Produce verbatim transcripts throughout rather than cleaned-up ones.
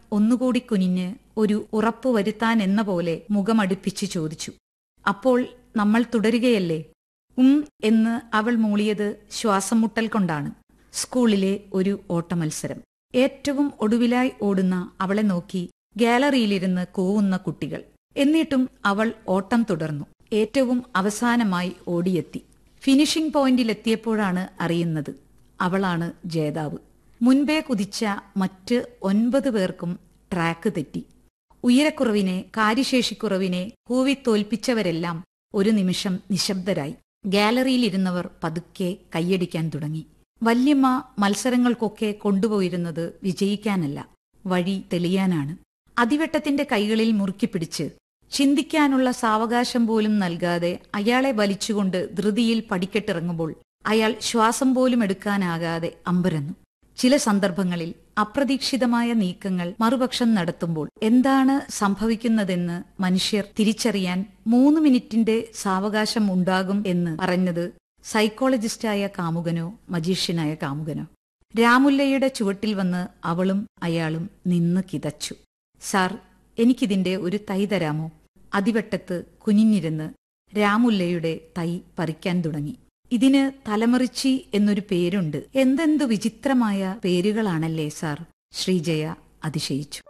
ഒന്നുകൂടി കുനിഞ്ഞ് ഒരു ഉറപ്പുവരുത്താൻ എന്ന പോലെ മുഖമടുപ്പിച്ച് ചോദിച്ചു. അപ്പോൾ നമ്മൾ തുടരുകയല്ലേ? ഉം എന്ന് അവൾ മൂളിയത് ശ്വാസം മുട്ടൽ കൊണ്ടാണ്. സ്കൂളിലെ ഒരു ഓട്ടമത്സരം. ഏറ്റവും ഒടുവിലായി ഓടുന്ന അവളെ നോക്കി ഗാലറിയിലിരുന്ന് കൂവുന്ന കുട്ടികൾ. എന്നിട്ടും അവൾ ഓട്ടം തുടർന്നു. ഏറ്റവും അവസാനമായി ഓടിയെത്തി. ഫിനിഷിംഗ് പോയിന്റിലെത്തിയപ്പോഴാണ് അറിയുന്നത് അവളാണ് ജേതാവ്. മുൻപേ കുതിച്ച മറ്റ് ഒൻപത് പേർക്കും ട്രാക്ക് തെറ്റി. ഉയരക്കുറവിനെ, കാര്യശേഷിക്കുറവിനെ കൂവിത്തോൽപ്പിച്ചവരെല്ലാം ഒരു നിമിഷം നിശബ്ദരായി. ഗാലറിയിലിരുന്നവർ പതുക്കെ കൈയടിക്കാൻ തുടങ്ങി. വല്യമ്മ മത്സരങ്ങൾക്കൊക്കെ കൊണ്ടുപോയിരുന്നത് വിജയിക്കാനല്ല, വഴി തെളിയാനാണ്. അതിവെട്ടത്തിന്റെ കൈകളിൽ മുറുക്കിപ്പിടിച്ച് ചിന്തിക്കാനുള്ള സാവകാശം പോലും നൽകാതെ അയാളെ വലിച്ചുകൊണ്ട് ധൃതിയിൽ പടിക്കെട്ടിറങ്ങുമ്പോൾ അയാൾ ശ്വാസം പോലും എടുക്കാനാകാതെ അമ്പരന്നു. ചില സന്ദർഭങ്ങളിൽ അപ്രതീക്ഷിതമായ നീക്കങ്ങൾ മറുപക്ഷം നടത്തുമ്പോൾ എന്താണ് സംഭവിക്കുന്നതെന്ന് മനുഷ്യർ തിരിച്ചറിയാൻ മൂന്ന് മിനിറ്റിന്റെ സാവകാശം ഉണ്ടാകും എന്ന് പറഞ്ഞത് സൈക്കോളജിസ്റ്റായ കാമുകനോ മജീഷ്യനായ കാമുകനോ. രാമുല്ലയുടെ ചുവട്ടിൽ വന്ന് അവളും അയാളും നിന്ന് കിതച്ചു. സാർ, എനിക്കിതിന്റെ ഒരു തൈ തരാമോ? അതിവട്ടത്ത് കുനിഞ്ഞിരുന്ന് രാമുല്ലയുടെ തൈ പറിക്കാൻ തുടങ്ങി. ഇതിന് തലമറിച്ചി എന്നൊരു പേരുണ്ട്. എന്തെന്തു വിചിത്രമായ പേരുകളാണല്ലേ സാർ, ശ്രീജയ അതിശയിച്ചു.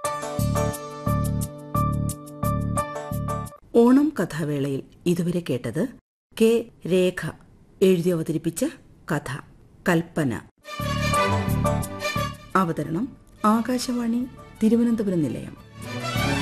ഓണം കഥാവേളയിൽ ഇതുവരെ കേട്ടത് കെ രേഖ എഴുതി അവതരിപ്പിച്ച കഥ കൽപ്പന. അവതരണം ആകാശവാണി തിരുവനന്തപുരം നിലയം.